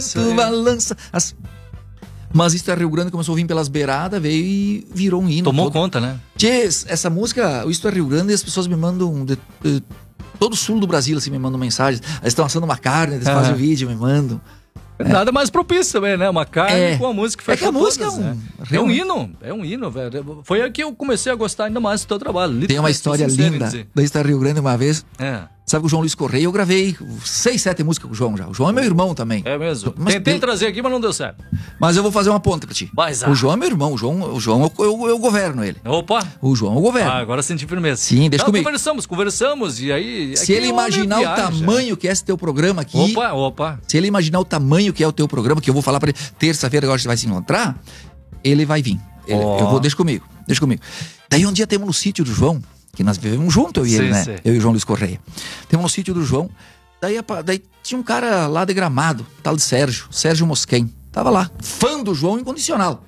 Tu balança. Mas Isto é Rio Grande começou a vir pelas beiradas, veio e virou um hino. Tomou conta, né? Tchê, essa música, o Isto é Rio Grande, as pessoas me mandam todo o sul do Brasil, assim, me mandam mensagens. Eles estão assando uma carne, eles fazem o vídeo, me mandam. Nada mais propício também, né? Uma carne com a música que fecha a música todas, é um hino, velho. Foi aí que eu comecei a gostar ainda mais do teu trabalho. Tem uma história linda da Isto é Rio Grande uma vez. Sabe que o João Luiz Correia, eu gravei 6, 7 músicas com o João já. O João é meu irmão também. É mesmo? Tentei trazer aqui, mas não deu certo. Mas eu vou fazer uma ponta pra ti. O João é meu irmão. O João eu governo ele. Opa! O João eu governo. Agora senti firmeza. Sim, deixa comigo. Conversamos. E aí... Se ele imaginar o tamanho que é esse teu programa aqui... Opa! Se ele imaginar o tamanho que é o teu programa, que eu vou falar pra ele, terça-feira agora a gente vai se encontrar, ele vai vir. Deixa comigo. Daí um dia temos no sítio do João, que nós vivemos junto, eu e ele, né? Eu e o João Luiz Correia. Temos no sítio do João. Daí tinha um cara lá de Gramado, tal de Sérgio Mosquen. Tava lá, fã do João incondicional.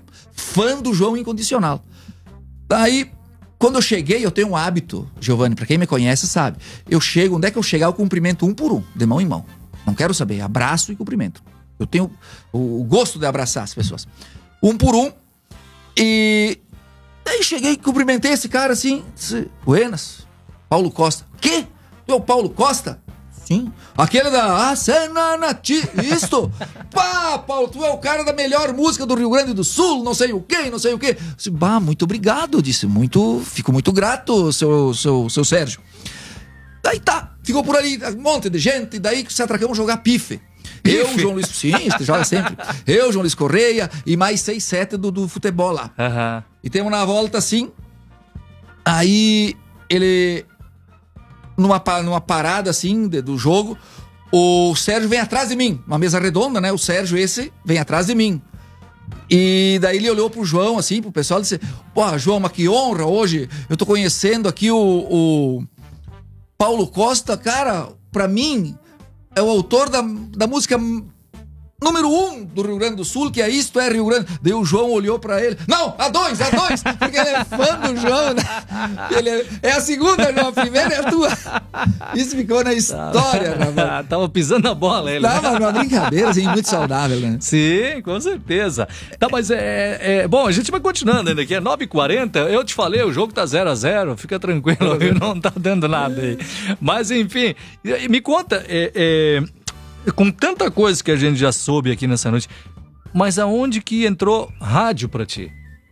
Daí, quando eu cheguei, eu tenho um hábito, Giovanni, pra quem me conhece sabe. Eu chego, onde é que eu chegar, eu cumprimento um por um, de mão em mão. Não quero saber, abraço e cumprimento. Eu tenho o gosto de abraçar as pessoas. Um por um. E daí cheguei, cumprimentei esse cara assim, disse, Buenas, Paulo Costa. Quê? Tu é o Paulo Costa? Sim. Aquele da Senanati, isto? Pá, Paulo, tu é o cara da melhor música do Rio Grande do Sul, não sei o quê. Disse, muito obrigado, disse, fico muito grato, seu Sérgio. Daí ficou por ali um monte de gente, daí se atracamos jogar pife. Eu, João Luiz, sim, joga sempre. Eu, João Luiz Correia e mais 6, 7 do futebol lá. E temos na volta assim. Aí ele, numa parada assim do jogo, o Sérgio vem atrás de mim. Uma mesa redonda, né? O Sérgio esse vem atrás de mim. E daí ele olhou pro João, assim, pro pessoal e disse: Pô, João, mas que honra hoje. Eu tô conhecendo aqui o Paulo Costa, cara, pra mim é o autor da música número 1 do Rio Grande do Sul, que é Isto é Rio Grande. Daí o João olhou pra ele. Não, a dois, porque ele é fã do João, né? É a segunda, João, a primeira é a tua. Isso ficou na história, rapaz. Tava pisando na bola ele. Tava numa brincadeira, assim, muito saudável, né? Sim, com certeza. Tá, mas bom, a gente vai continuando ainda aqui, é 9h40, eu te falei, o jogo tá 0-0, fica tranquilo, não tá dando nada aí. Mas, enfim, me conta, com tanta coisa que a gente já soube aqui nessa noite, mas aonde que entrou rádio pra ti?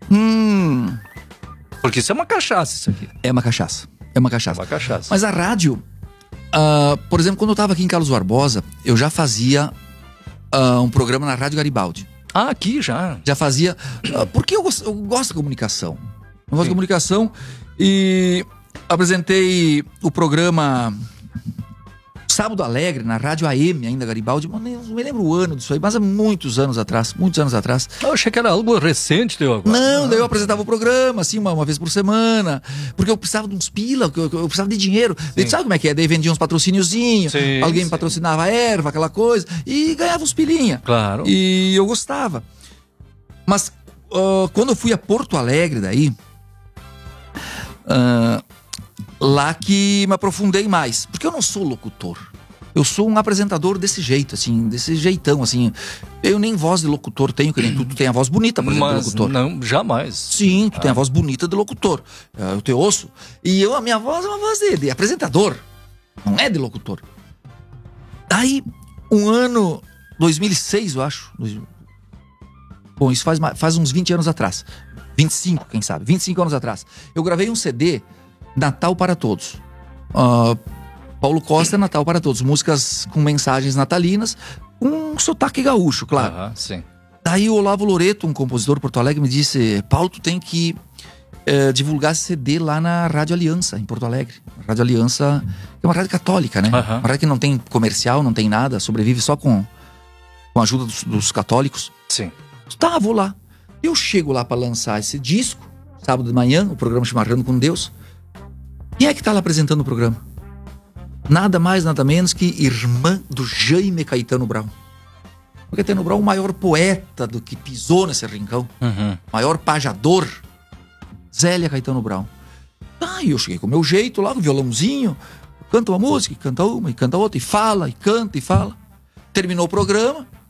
Porque isso é uma cachaça, isso aqui. É uma cachaça. Mas a rádio, por exemplo, quando eu tava aqui em Carlos Barbosa, eu já fazia um programa na Rádio Garibaldi. Aqui já? Já fazia, porque eu gosto da comunicação. Eu gosto de comunicação e apresentei o programa Sábado Alegre, na Rádio AM, ainda Garibaldi, não me lembro o ano disso aí, mas há muitos anos atrás. Eu achei que era algo recente teu agora. Não, daí eu apresentava o programa, assim, uma vez por semana, porque eu precisava de uns pila, eu precisava de dinheiro. Daí, sabe como é que é? Daí vendia uns patrocíniozinhos, alguém me patrocinava a erva, aquela coisa, e ganhava uns pilinha. Claro. E eu gostava. Mas quando eu fui a Porto Alegre daí, lá que me aprofundei mais. Porque eu não sou locutor. Eu sou um apresentador desse jeito, assim, desse jeitão, assim. Eu nem voz de locutor tenho, que nem tu tem a voz bonita, por exemplo, de locutor. Não, jamais. Sim, tu tem a voz bonita de locutor. Eu te ouço. E a minha voz é uma voz de apresentador. Não é de locutor. Daí, um ano, 2006, eu acho. Bom, isso faz uns 20 anos atrás. 25, quem sabe. 25 anos atrás. Eu gravei um CD... Natal para Todos. Paulo Costa, Natal para Todos. Músicas com mensagens natalinas, um sotaque gaúcho, claro. Sim. Daí o Olavo Loreto, um compositor de Porto Alegre, me disse: Paulo, tu tem que divulgar esse CD lá na Rádio Aliança, em Porto Alegre. A Rádio Aliança é uma rádio católica, né? Uma rádio que não tem comercial, não tem nada, sobrevive só com a ajuda dos católicos. Sim. Tá, vou lá. Eu chego lá para lançar esse disco, sábado de manhã, o programa Chimarrando com Deus. Quem é que tá lá apresentando o programa? Nada mais, nada menos que irmã do Jaime Caetano Brown. O Caetano Brown, o maior poeta do que pisou nesse rincão. Maior pajador. Zélia Caetano Brown. E eu cheguei com o meu jeito lá, com o violãozinho. Canta uma música, canta uma e canta outra. E fala, e canta e fala. Terminou o programa.